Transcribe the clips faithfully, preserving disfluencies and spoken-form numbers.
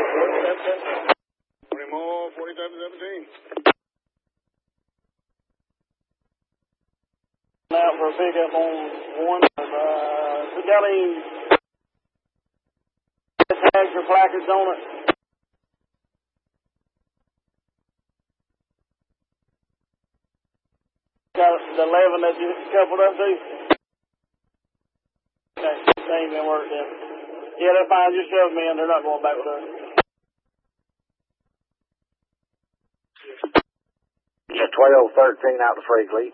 twenty more, forty-seven seventeen. Out for a pickup on one. Uh, we got any tags or placards on it? Got the eleven that you coupled up to? Okay, they ain't gonna work then. Yeah, they're fine. Just shove me in. They're not going back with us. twelve thirteen out to Freakley.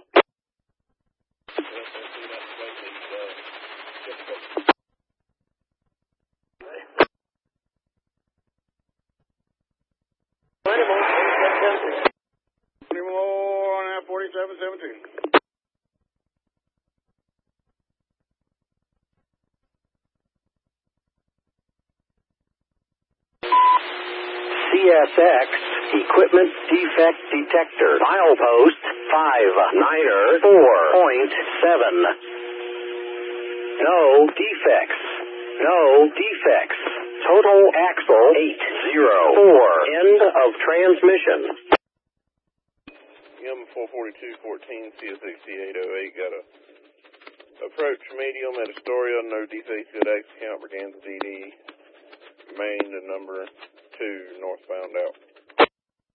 twenty more, now forty-seven seventeen. C S X Equipment Defect Detector. Milepost five niner four point seven. No defects. No defects. Total axle eight zero four. End of transmission. M four forty-two fourteen C S X eight oh eight got a approach medium at Astoria, no defects, good X count, Braganza D D, main to number two northbound out.